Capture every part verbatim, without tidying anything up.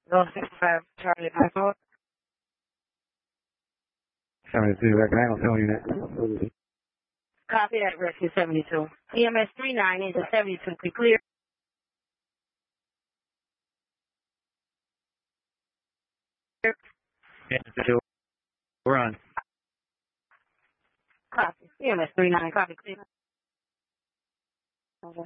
Zone sixty-five, Charlie Passport. seventy-two, that can handle unit. Copy at Rescue seventy-two. E M S thirty-nine into seventy-two, be clear. We're on. Copy. E M S thirty-nine, copy, clear. Over.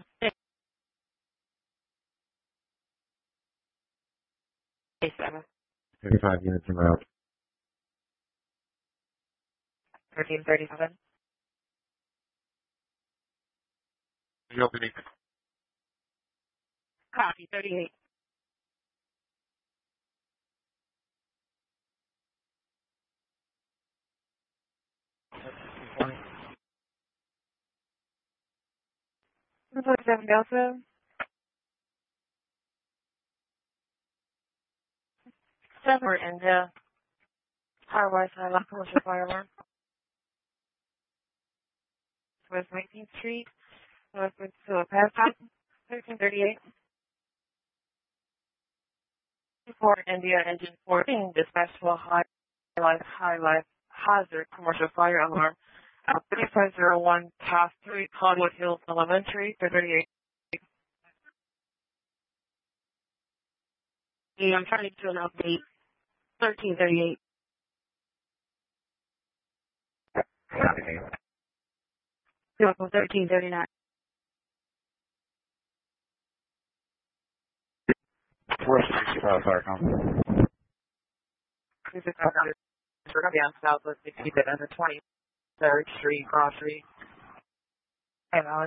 seven. thirty-five units in route. thirteen thirty-seven. Opening. Copy, thirty-eight. forty-seven Delta. Seven and uh, Highway Silent Commercial Fire Alarm. West nineteenth Street, Northwest to a pass stop, thirteen thirty-eight. Ford India Engine fourteen, dispatch to a high life, high life hazard commercial fire alarm. Uh, thirty-five oh one, Path three, Caldwell Hills Elementary, thirty-eight. Yeah, I'm trying to do an update. thirteen thirty-eight. Vehicle thirteen thirty-nine. four sixty-five fire company. We're going to be on Southwest sixty-fifth under twenty-third Street, Grocery. Acknowledge.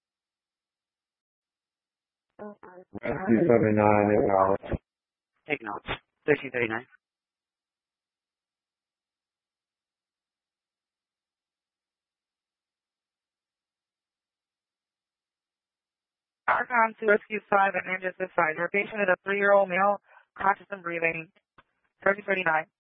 Rescue seventy-nine, acknowledge. Acknowledge. thirteen thirty-nine. Archon to Rescue five and Ninja six five. Your patient is a three-year-old male, conscious and breathing. thirteen thirty-nine.